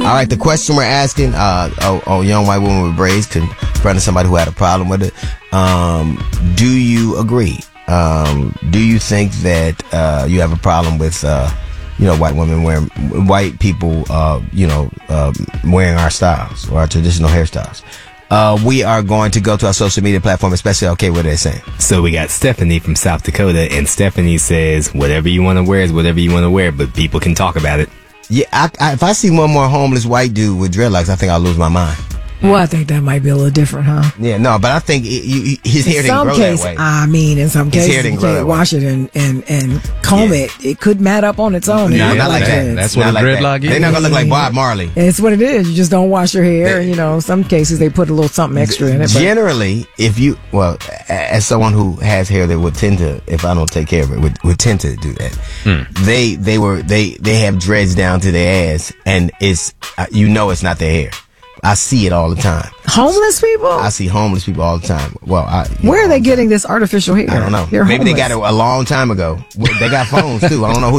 right, the question we're asking, young white woman with braids confronting somebody who had a problem with it. Do you agree? Do you think that you have a problem with white women white people wearing our styles or our traditional hairstyles? We are going to go to our social media platform, especially okay, what they're saying. So we got Stephanie from South Dakota, and Stephanie says, whatever you want to wear is whatever you want to wear, but people can talk about it. Yeah, if I see one more homeless white dude with dreadlocks, I think I'll lose my mind. Well, I think that might be a little different, huh? Yeah, no, but I think his hair didn't grow that way. I mean, in some cases, you can't wash it and comb it. It could mat up on its own. No, not like that. That's what a dreadlock is. They're not going to look like Bob Marley. It's what it is. You just don't wash your hair. In some cases, they put a little something extra in it. Generally, as someone who has hair that would tend to, if I don't take care of it, would tend to do that. They have dreads down to their ass, and it's not their hair. I see it all the time. Homeless people? I see homeless people all the time. Well, where are they getting this artificial hair? I don't know. Maybe they got it a long time ago. They got phones too. I don't know who